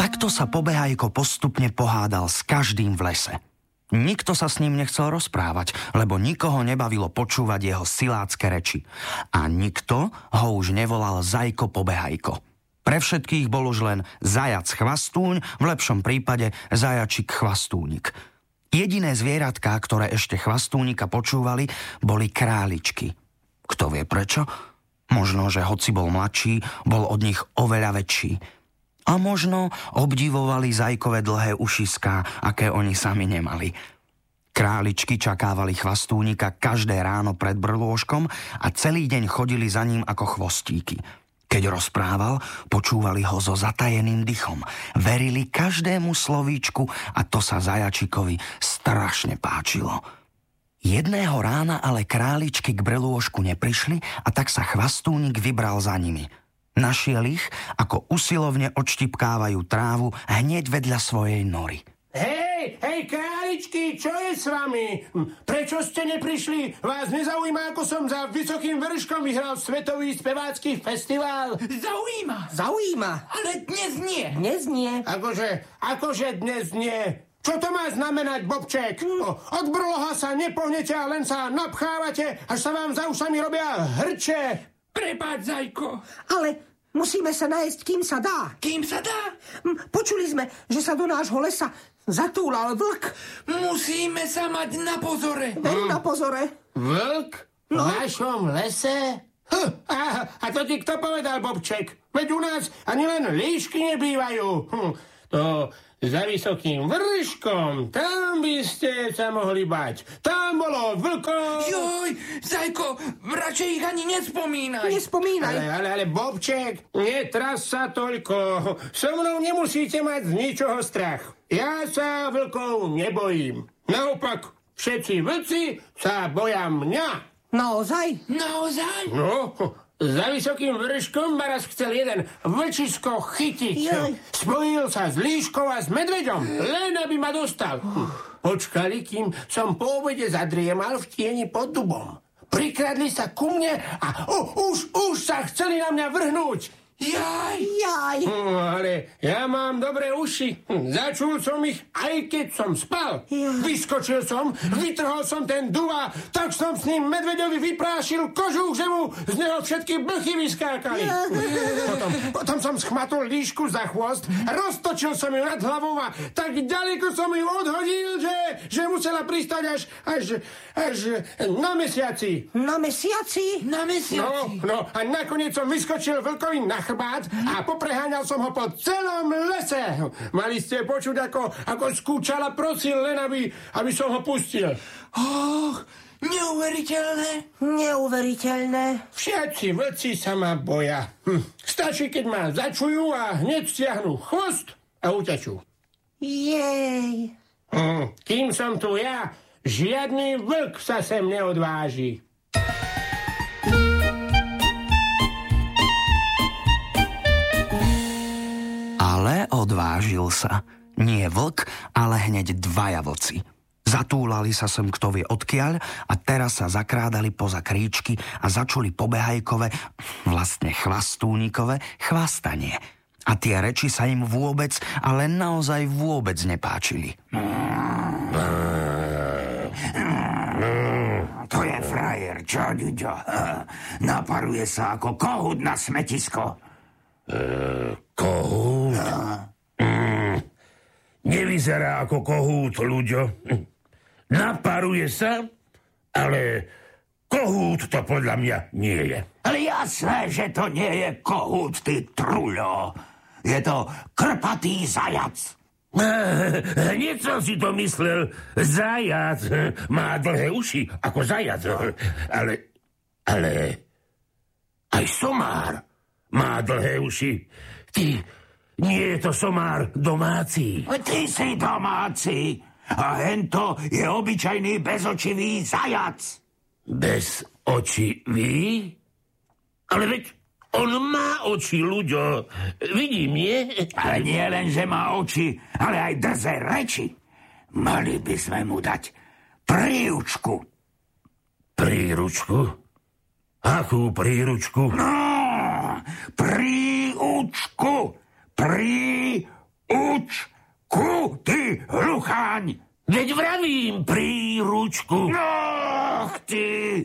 Takto sa Pobehajko postupne pohádal s každým v lese. Nikto sa s ním nechcel rozprávať, lebo nikoho nebavilo počúvať jeho silácké reči. A nikto ho už nevolal Zajko Pobehajko. Pre všetkých bol už len zajac Chvastúň, v lepšom prípade zajačik Chvastúnik. Jediné zvieratká, ktoré ešte Chvastúnika počúvali, boli králičky. Kto vie prečo? Možno, že hoci bol mladší, bol od nich oveľa väčší. A možno obdivovali Zajkové dlhé ušiská, aké oni sami nemali. Králičky čakávali Chvastúnika každé ráno pred brlôžkom a celý deň chodili za ním ako chvostíky. Keď rozprával, počúvali ho so zatajeným dychom. Verili každému slovíčku a to sa zajačikovi strašne páčilo. Jedného rána ale králičky k brelôžku neprišli a tak sa Chvastúnik vybral za nimi. Našiel ich, ako usilovne odštipkávajú trávu hneď vedľa svojej nory. Hej, králičky, čo je s vami? Prečo ste neprišli? Vás nezaujíma, ako som za Vysokým vrškom vyhral svetový spevácky festival? Zaujíma, ale dnes nie. Dnes nie. Akože dnes nie? Čo to má znamenať, Bobček? Od brloha sa nepohnete a len sa napchávate, až sa vám za ušami robia hrče. Prepáč, Zajko. Ale musíme sa nájsť, kým sa dá. Kým sa dá? Počuli sme, že sa do nášho lesa zatúlal vlk. Musíme sa mať na pozore. Veď na pozore. Vlk? V našom lese? A to ti kto povedal, Bobček? Veď u nás ani len líšky nebývajú. To za Vysokým vrškom, tam by ste sa mohli bať. Tam bolo vlkov. Joj, Zajko, radšej ich ani nespomínaj. Ale Bobček, netras sa toľko. So mnou nemusíte mať z ničoho strach. Ja sa vlkov nebojím. Naopak, všetci vlci sa boja mňa. Naozaj? No, za Vysokým vrškom ma raz chcel jeden vlčisko chytiť. Spojil sa s líškou a s medveďom, len aby ma dostal. Počkali, kým som po obede zadriemal v tieni pod dubom. Prikradli sa ku mne a už sa chceli na mňa vrhnúť. Jaj. Ale ja mám dobré uši. Začul som ich, aj keď som spal. Vyskočil som, vytrhol som ten dub a tak som s ním medveďovi vyprášil kožuch, že mu z neho všetky blchy vyskákali. Potom som schmatol líšku za chvost, roztočil som ju nad hlavou a tak ďaleko som ju odhodil, že musela pristať až na mesiaci. Na mesiaci? No a nakoniec som vyskočil vlkovi na chrbát a popreháňal som ho po celom lese. Mali ste počuť, ako skúčal a prosil, len aby som ho pustil. Neuveriteľné. Všetci vlci sa ma boja. Stačí, keď ma začujú a hneď stiahnu chvost a utečú. Jej. Kým som tu ja, žiadny vlk sa sem neodváži. Ale odvážil sa. Nie vlk, ale hneď dvaja vlci. Zatúlali sa sem kto vie odkiaľ a teraz sa zakrádali poza kríčky a začuli Pobehajkové, vlastne Chvastúnikové, chvastanie. A tie reči sa im vôbec, ale naozaj vôbec nepáčili. To je frajer, čo, Ďuďo? Naparuje sa ako kohút na smetisko. Kohút? Nevyzerá ako kohút, ľuďo. Naparuje sa, ale kohút to podľa mňa nie je. Ale jasné, že to nie je kohút, ty truľo. Je to krpatý zajac. Hneď som si to myslel. Zajac má dlhé uši ako zajac. Ale aj somár má dlhé uši. Nie je to somár domáci. Ty si domáci. A hento je obyčajný bezočivý zajac. Bezočivý? Ale veď on má oči, ľuďo. Vidím, nie? Ale nie len, že má oči, ale aj drzé reči. Mali by sme mu dať príručku. Príručku? Akú príručku? No, príručku. Príručku. Príručku, ty hlucháň! Veď vravím príručku. No, ty...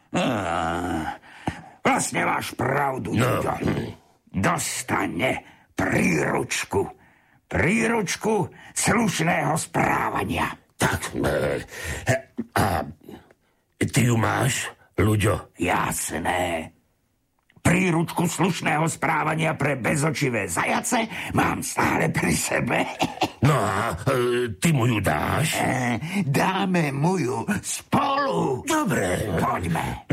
Vlastne máš pravdu, Duďo. Dostane príručku. Príručku slušného správania. Tak, a ty ju máš, Ľuďo? Jasné. Príručku slušného správania pre bezočivé zajace mám stále pri sebe. No a ty mu ju dáš? Dáme mu ju spolu. Dobre. Poďme.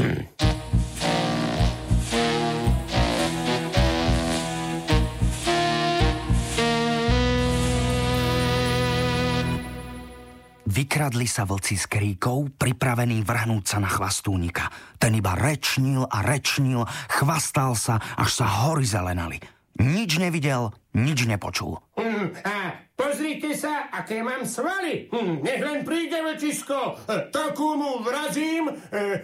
Vykradli sa vlci s kríkou, pripravení vrhnúť sa na chvastúnika. Ten iba rečnil a rečnil, chvastal sa, až sa hory zelenali. Nič nevidel, nič nepočul. A pozrite sa, aké mám svaly. Nech len príde večisko. Takú mu vrazím,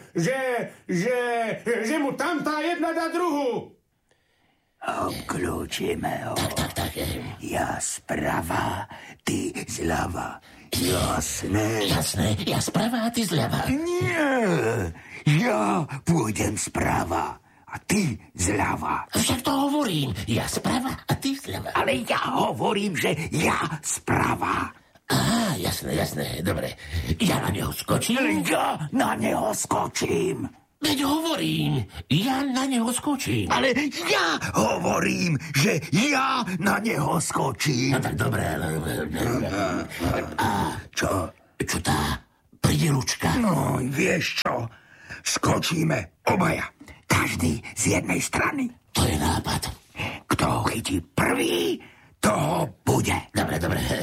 že mu tamtá jedna dá druhú. Obklúčime ho. Tak. Ja sprava, ty zľava. Jasné, ja sprava a ty zľava. Nie, ja pôjdem sprava a ty zľava. Však to hovorím, ja sprava a ty zľava. Ale ja hovorím, že ja sprava. Á, jasné, dobre. Ja na neho skočím? Ja na neho skočím. Veď hovorím, ja na neho skočím. Ale ja hovorím, že ja na neho skočím. No tak dobre, ale... A Čo? čo tá príručka? No, vieš čo? Skočíme obaja. Každý z jednej strany. To je nápad. Kto ho chytí prvý, toho bude. Dobre.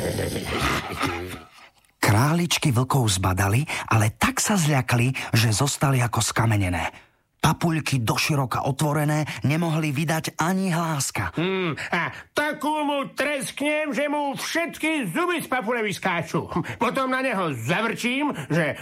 Králičky vlkov zbadali, ale tak sa zľakli, že zostali ako skamenené. Papuľky doširoka otvorené nemohli vydať ani hláska. A takú mu tresknem, že mu všetky zuby z papule vyskáču. Potom na neho zavrčím, že...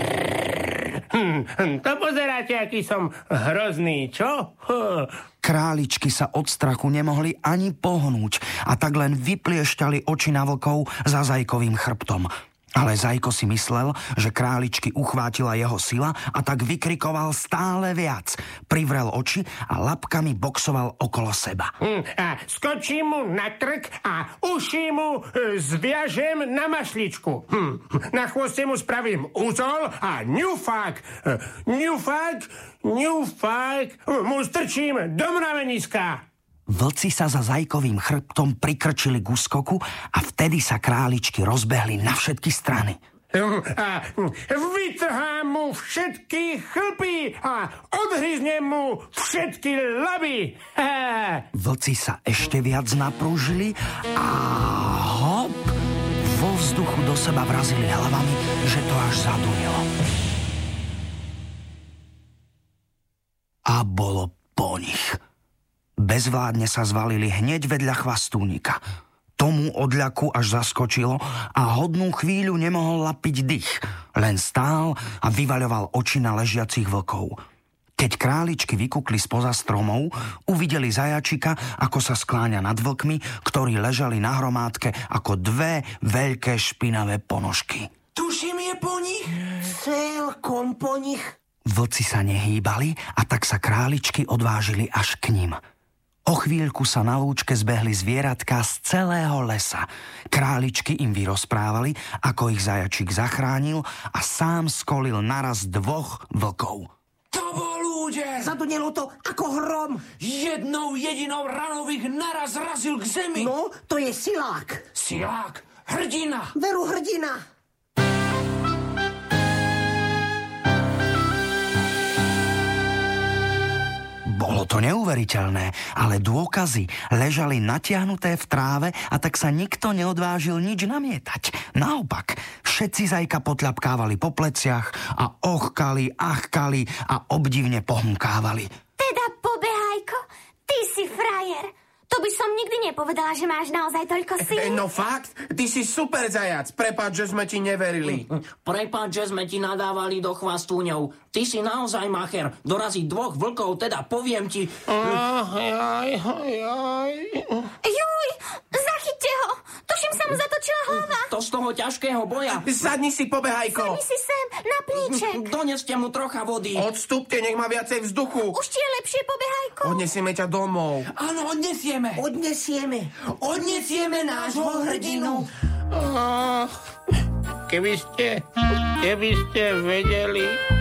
To pozeráte, aký som hrozný, čo? Králičky sa od strachu nemohli ani pohnúť a tak len vypliešťali oči na vlkov za Zajkovým chrbtom. Ale Zajko si myslel, že králičky uchvátila jeho sila a tak vykrikoval stále viac. Privrel oči a labkami boxoval okolo seba. A skočím mu na krk a uši mu zviažem na mašličku. Na chvoste mu spravím úzol a ňufák mu strčím do mraveniska. Vlci sa za Zajkovým chrbtom prikrčili k úskoku a vtedy sa králičky rozbehli na všetky strany. A vytrhám mu všetky chlpy a odhryznem mu všetky laby. Vlci sa ešte viac naprúžili a hop, vo vzduchu do seba vrazili hlavami, že to až zadunilo. A bolo po nich. Bezvládne sa zvalili hneď vedľa chvastúnika. Tomu od ľaku až zaskočilo a hodnú chvíľu nemohol lapiť dých. Len stál a vyvaľoval oči na ležiacich vlkov. Keď králičky vykukli spoza stromov, uvideli zajačika, ako sa skláňa nad vlkmi, ktorí ležali na hromádke ako dve veľké špinavé ponožky. Tuším, je po nich. Celkom po nich. Vlci sa nehýbali a tak sa králičky odvážili až k ním. O chvíľku sa na lúčke zbehli zvieratka z celého lesa. Králičky im vyrozprávali, ako ich zajačik zachránil a sám skolil naraz 2 vlkov. To bol úder. Zadunelo to ako hrom. Jednou jedinou ranou ich naraz razil k zemi. No, to je silák. Silák, hrdina. Veru hrdina. Bolo to neuveriteľné, ale dôkazy ležali natiahnuté v tráve a tak sa nikto neodvážil nič namietať. Naopak, všetci Zajka potľapkávali po pleciach a ochkali, achkali a obdivne pohmkávali. Teda pobehajko, ty si frajer. To by som nikdy nepovedala, že máš naozaj toľko síl. No fakt? Ty si super zajac. Prepáč, že sme ti neverili. Prepáč, že sme ti nadávali do chvastúňov. Ty si naozaj macher. Doraziť 2 vlkov, teda poviem ti... Juj, zachyťte ho. toho ťažkého boja. Sadni si, Pobehajko. Sadni si sem, na plíček. Doneste mu trocha vody. Odstúpte, nech má viacej vzduchu. Už ti je lepšie, Pobehajko? Odnesieme ťa domov. Áno, odnesieme. Odnesieme nášho hrdinu. Keby ste vedeli,